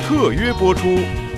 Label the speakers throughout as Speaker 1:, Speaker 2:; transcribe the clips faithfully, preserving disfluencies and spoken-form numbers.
Speaker 1: 特约播出。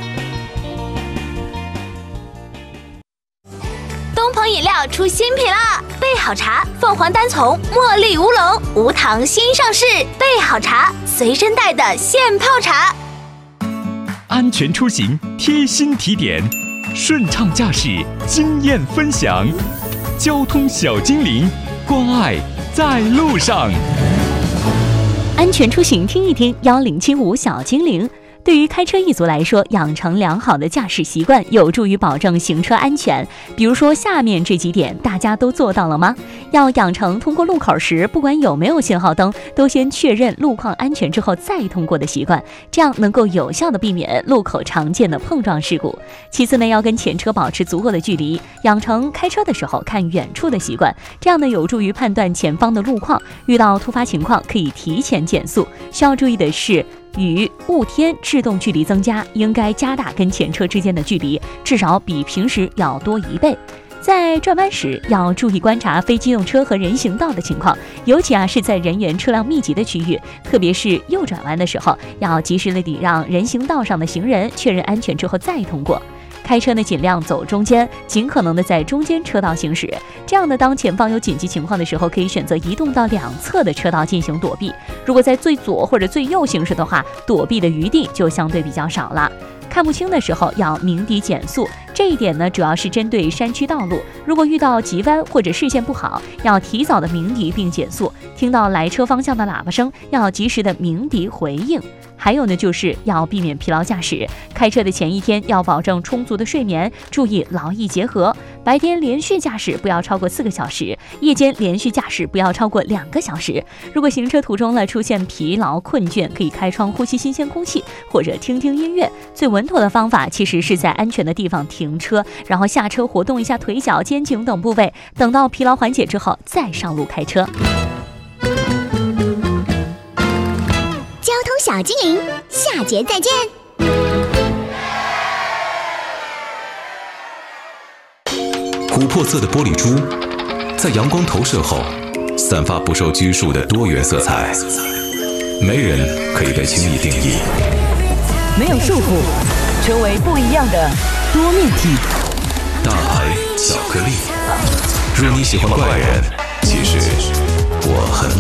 Speaker 2: 东鹏饮料出新品啦！备好茶，凤凰单丛茉莉乌龙无糖新上市，备好茶，随身带的现泡茶。
Speaker 3: 安全出行贴心提点，顺畅驾驶经验分享，交通小精灵，关爱在路上。
Speaker 4: 安全出行听一听，幺零七五小精灵。对于开车一族来说，养成良好的驾驶习惯有助于保证行车安全。比如说下面这几点，大家都做到了吗？要养成通过路口时，不管有没有信号灯，都先确认路况安全之后再通过的习惯，这样能够有效的避免路口常见的碰撞事故。其次呢，要跟前车保持足够的距离，养成开车的时候看远处的习惯，这样呢有助于判断前方的路况，遇到突发情况可以提前减速。需要注意的是，雨、雾天制动距离增加，应该加大跟前车之间的距离，至少比平时要多一倍。在转弯时要注意观察非机动车和人行道的情况，尤其啊是在人员车辆密集的区域，特别是右转弯的时候，要及时的礼让人行道上的行人，确认安全之后再通过。开车呢，尽量走中间，尽可能的在中间车道行驶。这样呢，当前方有紧急情况的时候，可以选择移动到两侧的车道进行躲避。如果在最左或者最右行驶的话，躲避的余地就相对比较少了。看不清的时候要鸣笛减速，这一点呢主要是针对山区道路。如果遇到急弯或者视线不好，要提早的鸣笛并减速。听到来车方向的喇叭声，要及时的鸣笛回应。还有呢，就是要避免疲劳驾驶。开车的前一天要保证充足的睡眠，注意劳逸结合。白天连续驾驶不要超过四个小时，夜间连续驾驶不要超过两个小时。如果行车途中呢出现疲劳困倦，可以开窗呼吸新鲜空气，或者听听音乐。最稳妥的方法其实是在安全的地方停车，然后下车活动一下腿脚、肩颈等部位，等到疲劳缓解之后再上路开车。
Speaker 5: 交通小精灵，下节再见。
Speaker 6: 琥珀色的玻璃珠在阳光投射后散发不受拘束的多元色彩，没人可以被轻易定义。
Speaker 7: 没有束缚，成为不一样的多面体。
Speaker 6: 大海巧克力，若你喜欢怪人，其实我很